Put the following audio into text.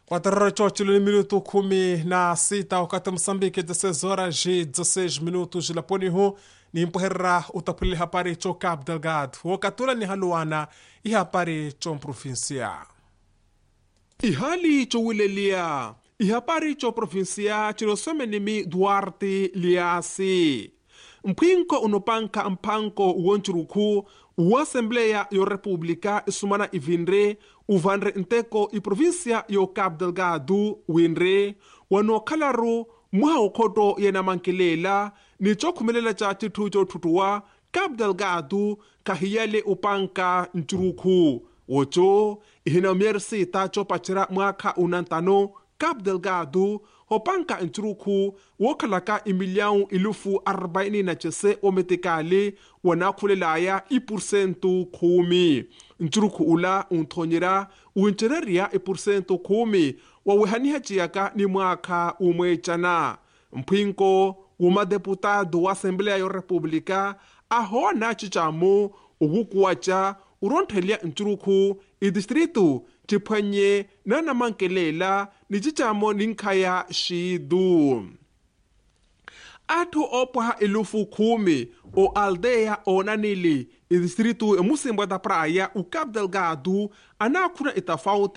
4 minuto 16 wakati Msambiki 16 horas e 16 minutos laponi hu ni mpoherra utapuli hapari cho Cabo Delgado wakatula ni haluana i hapari cho provincia ihali cho wilelia i hapari cho provincia chilosome nimi Duarte Liasi mpinko unopanka mpanko uonchuruku u Assembleia yo República isumana ivinre uvanre nteko i provincia yo Cabo Delgado winre wano kalaru muha ukoto yena mankilela ni chokumelela cha titujo tutuwa Cabo Delgado kahiyale upanka nchuruku wocho ihina miersi tacho pachira mwaka unantano Cabo Delgado hopanka nchuruku wokalaka imilião ilufu 49 ometekali wanakulelaya iporsentu 10 nchuruku ula unthonyera uinchereria iporsentu 10 wawehanihachiaka ni mwaka umwechana mpinko umadeputado wa Assembleia yo República ahona chichamo ugukuwacha uronthelia nchuruku idistritu chipanye nana mankelela ni chichamo ninkhaya shidu atu opwa ilufu 10 o aldeia onanili idistritu emusimba da praia o Cabo Delgado anakuna itafauti